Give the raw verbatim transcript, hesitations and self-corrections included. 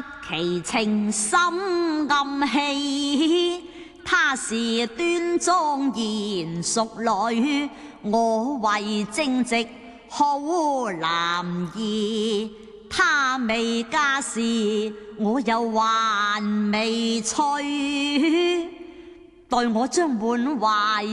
其情深暗氣。他是端莊賢淑女，我為正直好男兒。他未嫁時，我又還未娶，待我將滿懷